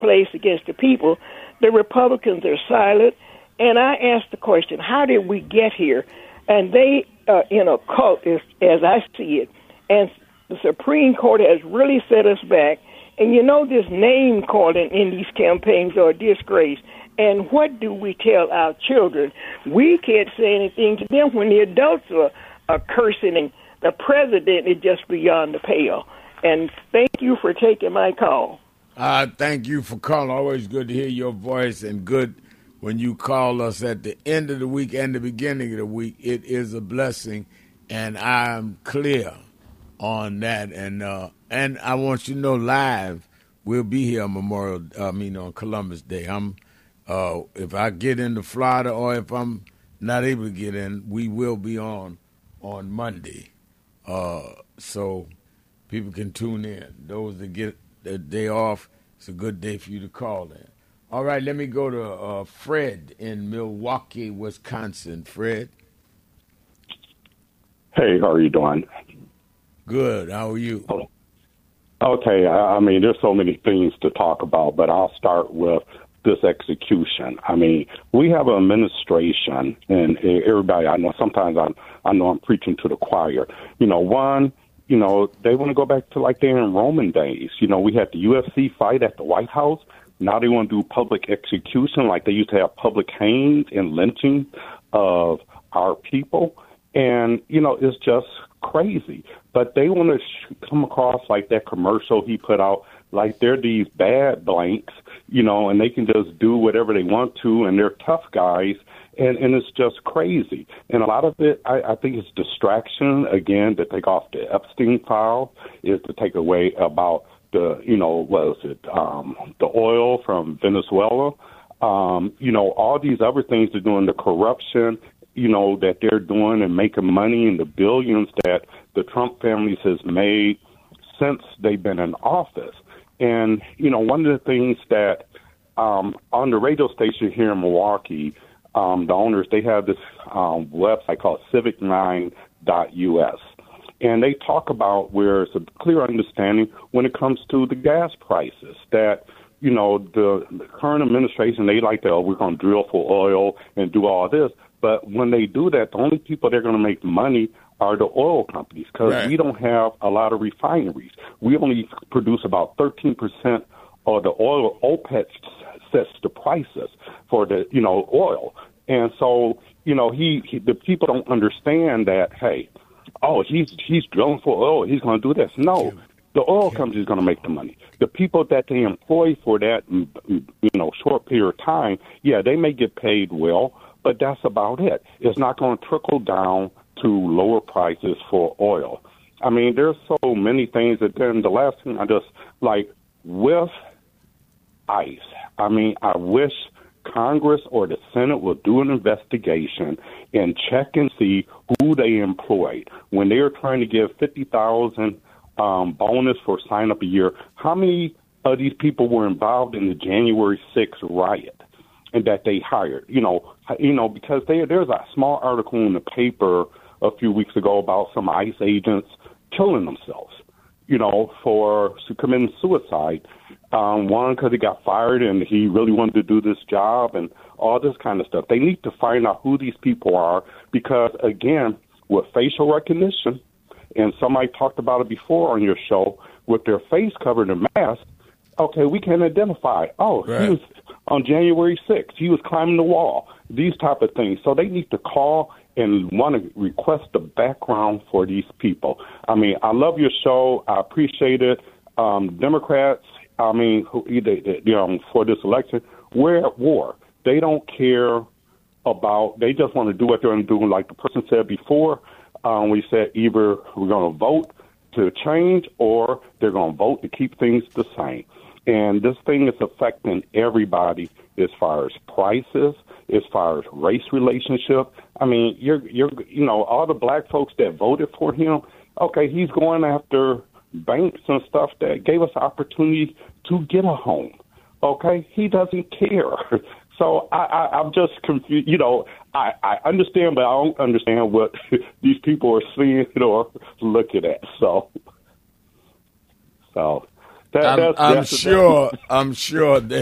place against the people, the Republicans are silent. And I asked the question, how did we get here? And they, in a cult, as I see it. And the Supreme Court has really set us back. And this name calling in these campaigns are a disgrace. And what do we tell our children? We can't say anything to them when the adults are cursing, and the president is just beyond the pale. And thank you for taking my call. Thank you for calling. Always good to hear your voice, and good when you call us at the end of the week and the beginning of the week. It is a blessing, and I'm clear on that. And I want you to know, live, we'll be here on on Columbus Day. If I get into Florida, or if I'm not able to get in, we will be on Monday. So people can tune in. Those that get the day off, it's a good day for you to call in. All right, let me go to Fred in Milwaukee, Wisconsin. Fred? Hey, how are you doing? Good. How are you? Okay, I mean, there's so many things to talk about, but I'll start with this execution. I mean, we have an administration, and everybody, I know sometimes I know I'm preaching to the choir. They want to go back to like they're in Roman days. We had the UFC fight at the White House. Now they want to do public execution like they used to have public hangings and lynching of our people. And, it's just crazy. But they want to come across like that commercial he put out, like they're these bad blanks, and they can just do whatever they want to, and they're tough guys. And it's just crazy. And a lot of it, I think it's distraction, again, to take off the Epstein file, is to take away about the oil from Venezuela. All these other things they're doing, the corruption, that they're doing and making money in the billions that the Trump families has made since they've been in office. And, one of the things that on the radio station here in Milwaukee, the owners, they have this website called civic9.us. And they talk about where it's a clear understanding when it comes to the gas prices that, the current administration, they like to, we're going to drill for oil and do all this. But when they do that, the only people that are going to make money are the oil companies, because we don't have a lot of refineries. We only produce about 13% of the oil. OPEC sets the prices for the, oil. And so, the people don't understand that, hey, he's drilling for oil, he's going to do this. No, the oil company is going to make the money. The people that they employ for that, short period of time, they may get paid well, but that's about it. It's not going to trickle down to lower prices for oil. I mean, there's so many things that then the last thing I just like with ICE. I mean, I wish Congress or the Senate will do an investigation and check and see who they employed. When they were trying to give $50,000 bonus for sign up a year, how many of these people were involved in the January 6th riot and that they hired? Because there's a small article in the paper a few weeks ago about some ICE agents killing themselves, for committing suicide. One, because he got fired and he really wanted to do this job and all this kind of stuff. They need to find out who these people are because, again, with facial recognition, and somebody talked about it before on your show, with their face covered in mask, okay, we can identify, he was on January 6th, he was climbing the wall, these type of things. So they need to call and want to request the background for these people. I mean, I love your show. I appreciate it. Democrats, I mean, for this election, we're at war. They don't care about, they just want to do what they're going to do. Like the person said before, we said either we're going to vote to change or they're going to vote to keep things the same. And this thing is affecting everybody as far as prices, as far as race relationship. I mean, all the black folks that voted for him, okay, he's going after banks and stuff that gave us opportunity to get a home. Okay, he doesn't care. So I'm just confused. I understand, but I don't understand what these people are seeing or looking at. So I'm sure